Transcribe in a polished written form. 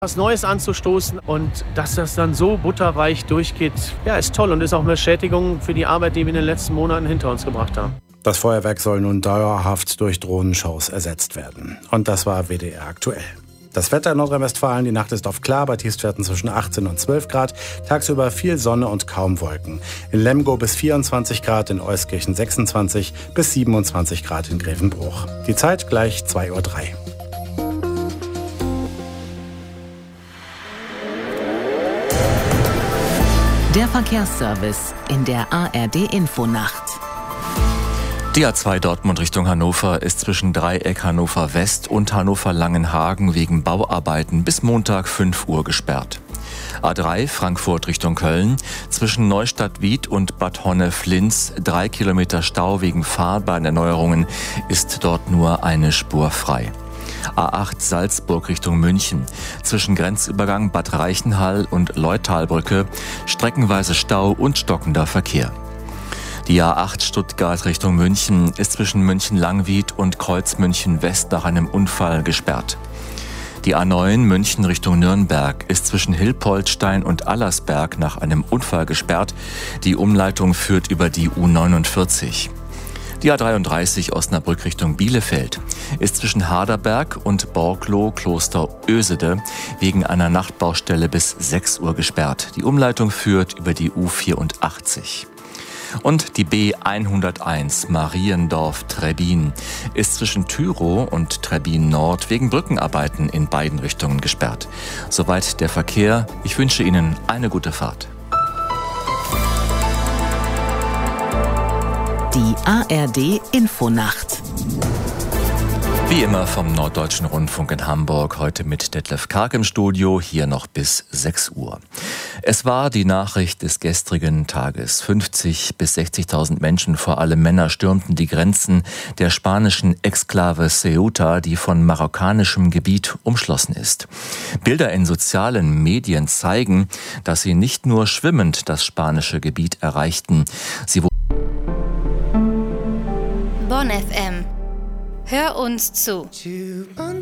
was Neues anzustoßen und dass das dann so butterweich durchgeht, ja, ist toll und ist auch eine Bestätigung für die Arbeit, die wir in den letzten Monaten hinter uns gebracht haben. Das Feuerwerk soll nun dauerhaft durch Drohnenshows ersetzt werden. Und das war WDR aktuell. Das Wetter in Nordrhein-Westfalen, die Nacht ist oft klar, bei Tiefstwerten zwischen 18 und 12 Grad, tagsüber viel Sonne und kaum Wolken. In Lemgo bis 24 Grad, in Euskirchen 26 bis 27 Grad in Grevenbruch. Die Zeit gleich 2:03 Uhr. Der Verkehrsservice in der ARD-Infonacht. Die A2 Dortmund Richtung Hannover ist zwischen Dreieck Hannover West und Hannover Langenhagen wegen Bauarbeiten bis Montag 5 Uhr gesperrt. A3 Frankfurt Richtung Köln zwischen Neustadt-Wied und Bad Honnef-Linz 3 Kilometer Stau wegen Fahrbahnerneuerungen ist dort nur eine Spur frei. A8 Salzburg Richtung München zwischen Grenzübergang Bad Reichenhall und Leutalbrücke streckenweise Stau und stockender Verkehr. Die A8 Stuttgart Richtung München ist zwischen München-Langwied und Kreuz München-West nach einem Unfall gesperrt. Die A9 München Richtung Nürnberg ist zwischen Hilpoltstein und Allersberg nach einem Unfall gesperrt. Die Umleitung führt über die U49. Die A33 Osnabrück Richtung Bielefeld ist zwischen Harderberg und Borgloh Kloster Ösede wegen einer Nachtbaustelle bis 6 Uhr gesperrt. Die Umleitung führt über die U84. Und die B101 Mariendorf-Trebbin ist zwischen Tyrow und Trebbin Nord wegen Brückenarbeiten in beiden Richtungen gesperrt. Soweit der Verkehr. Ich wünsche Ihnen eine gute Fahrt. Die ARD-Infonacht. Wie immer vom Norddeutschen Rundfunk in Hamburg, heute mit Detlef Karg im Studio, hier noch bis 6 Uhr. Es war die Nachricht des gestrigen Tages. 50.000 bis 60.000 Menschen, vor allem Männer, stürmten die Grenzen der spanischen Exklave Ceuta, die von marokkanischem Gebiet umschlossen ist. Bilder in sozialen Medien zeigen, dass sie nicht nur schwimmend das spanische Gebiet erreichten. Sie Bonn FM. Hör uns zu.